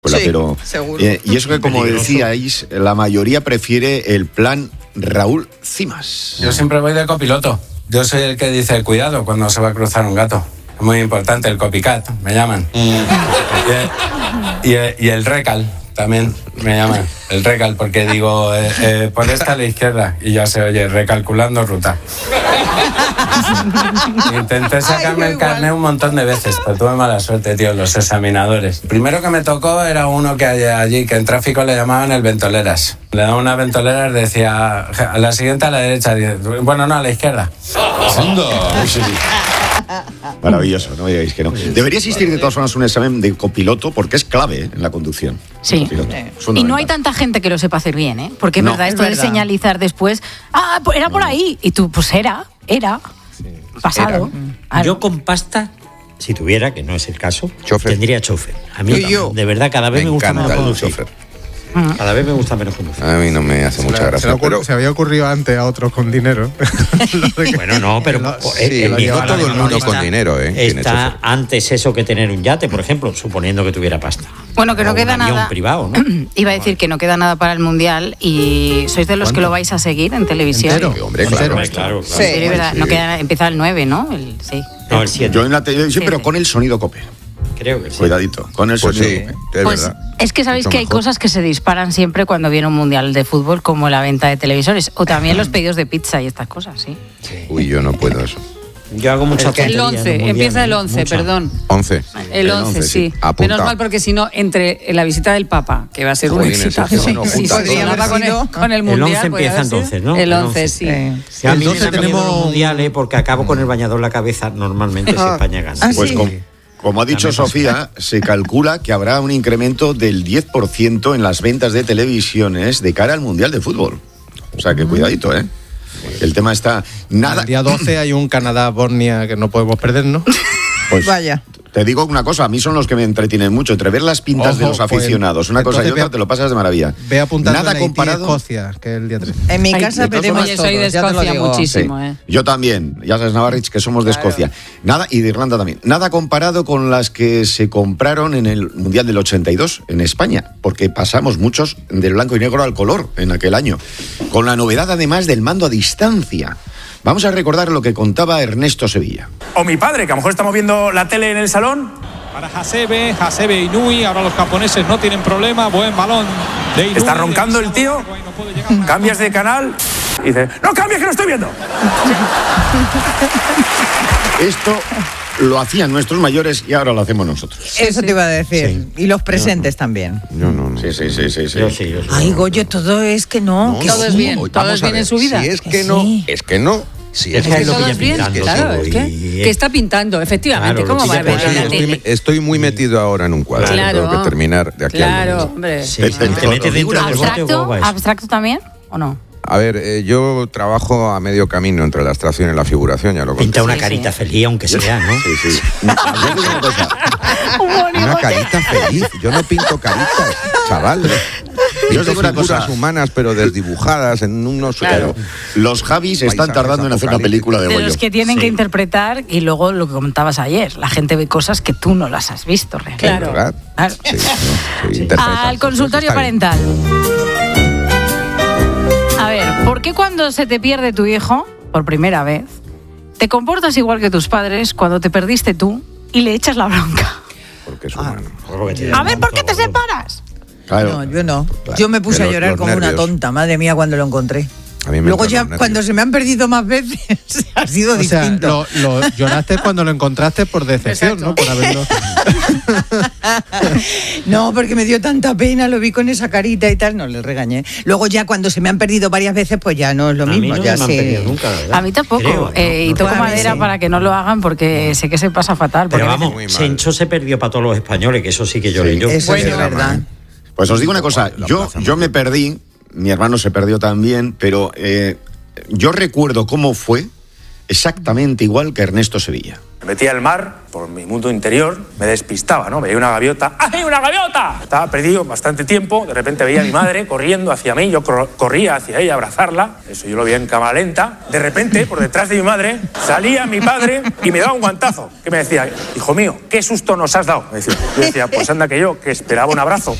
escuela, sí, pero... seguro. Y eso que, como decíais, la mayoría prefiere el plan Raúl Cimas. Yo siempre voy de copiloto. Yo soy el que dice cuidado cuando se va a cruzar un gato. Es muy importante, el copycat, me llaman. Y el recal también me llaman. El recal, porque digo, por esta a la izquierda. Y ya se oye, recalculando ruta. Intenté sacarme el carnet un montón de veces, pero tuve mala suerte, tío, los examinadores. Primero que me tocó era uno que allí, que en tráfico le llamaban el ventoleras. Le daba una ventolera y decía, a la siguiente a la derecha, bueno, no, a la izquierda. Maravilloso, no me digáis que no. Debería existir de todas formas un examen de copiloto porque es clave en la conducción. Sí. Y no hay tanta gente que lo sepa hacer bien, ¿eh? Porque es verdad, esto de señalizar después, pues era por ahí. Y tú, pues era pasado. Yo con pasta, si tuviera, que no es el caso, chofer. Tendría chofer. A mí, de verdad, cada vez me gusta menos conducir. Cada vez me gusta menos conducir. A mí no me hace mucha gracia. Se había ocurrido antes a otros con dinero. Bueno, no, pero no todo el mundo con dinero, Está antes eso que tener un yate, por ejemplo, suponiendo que tuviera pasta. Bueno, que no queda un avión nada. Privado, ¿no? Iba a decir que no queda nada para el Mundial y sois de los que lo vais a seguir en televisión. ¿Entero? Hombre, claro. Sí, es verdad. No queda, empieza el 9, ¿no? Sí. No, el 7. Yo en la televisión, pero con el sonido COPE. Creo que sí. Cuidadito, con el sonido COPE. Pues es que sabéis que hay cosas que se disparan siempre cuando viene un Mundial de fútbol, como la venta de televisores o también los pedidos de pizza y estas cosas, sí. Uy, yo no puedo eso. Yo hago muchas tonterías. El 11, empieza el 11, perdón. 11. El 11, sí. Menos mal, porque si no, entre la visita del Papa, que va a ser un éxito. Con el Mundial. El 11 empieza entonces, ¿no? El 11, sí. A mí me tenemos los mundiales porque acabo con el bañador en la cabeza normalmente si España gana. Pues como ha dicho Sofía, se calcula que habrá un incremento del 10% en las ventas de televisiones de cara al Mundial de Fútbol. O sea que cuidadito, ¿eh? El tema está... El día 12 hay un Canadá-Bosnia que no podemos perdernos. Pues vaya. Te digo una cosa, a mí son los que me entretienen mucho, entre ver las pintas de los aficionados, una cosa y otra, te lo pasas de maravilla. Ve apuntando nada en comparado. Escocia, que es el día 3. En mi casa veremos todos. todo. Soy de Escocia muchísimo, Sí. Yo también, ya sabes, Navarrich, que somos de Escocia. Nada, y de Irlanda también. Nada comparado con las que se compraron en el Mundial del 82 en España, porque pasamos muchos del blanco y negro al color en aquel año. Con la novedad, además, del mando a distancia. Vamos a recordar lo que contaba Ernesto Sevilla. O mi padre, que a lo mejor estamos viendo la tele en el salón. Para Hasebe Inui, ahora los japoneses no tienen problema, buen balón de Inui. Está roncando el tío, cambias de canal y dices, ¡no cambies que lo estoy viendo! Esto lo hacían nuestros mayores y ahora lo hacemos nosotros. Eso te iba a decir. Sí. Y los presentes también. Yo no. Sí. Yo sí. Ay, Goyo, todo es que no. Todo es bien. Todo es bien en su vida. Si es que no, es que no. Sí, es que todo es bien, claro, es que está pintando, efectivamente. Claro, ¿Cómo va a ver en la tele? Estoy muy metido ahora en un cuadro. Claro. Tengo que terminar de aquí al lunes. Hombre. Sí, ¿Te metes dentro del bote? ¿Abstracto también o no? A ver, yo trabajo a medio camino entre la abstracción y la figuración, ya lo conté. Pinta una carita feliz, aunque sea, ¿no? Sí. Una carita feliz. Yo no pinto caritas, chaval. Yo soy figuras humanas, pero desdibujadas en unos... Claro. Los Javis están tardando en hacer una película de Goyo. De los que tienen que interpretar, y luego lo que comentabas ayer, la gente ve cosas que tú no las has visto realmente. Claro. Sí. Al consultorio parental. A ver, ¿por qué cuando se te pierde tu hijo, por primera vez, te comportas igual que tus padres cuando te perdiste tú y le echas la bronca? Porque es humano. A ver, ¿por qué te separas? Claro. No, yo no. Claro. Yo me puse a llorar como una tonta, madre mía, cuando lo encontré. Luego ya, cuando se me han perdido más veces, ha sido distinto. Lo lloraste cuando lo encontraste por decepción, ¿no? Por haberlo... No, porque me dio tanta pena, lo vi con esa carita y tal, no le regañé. Luego ya cuando se me han perdido varias veces, pues ya no es lo mismo. A mí no ya me han perdido nunca, ¿verdad? A mí tampoco. Creo, y toco madera para que no lo hagan porque sé que se pasa fatal. Pero vamos, Sencho se perdió para todos los españoles, que eso sí que lloré yo. Eso es verdad. Pues os digo una cosa, yo me perdí, mi hermano se perdió también, pero yo recuerdo cómo fue exactamente igual que Ernesto Sevilla. Me metía al mar, por mi mundo interior, me despistaba, ¿no? Veía una gaviota. ¡Ay, una gaviota! Estaba perdido bastante tiempo, de repente veía a mi madre corriendo hacia mí, yo corría hacia ella a abrazarla, eso yo lo veía en cámara lenta. De repente, por detrás de mi madre, salía mi padre y me daba un guantazo, que me decía, hijo mío, ¿qué susto nos has dado? Me decía, yo decía, pues anda que yo, que esperaba un abrazo.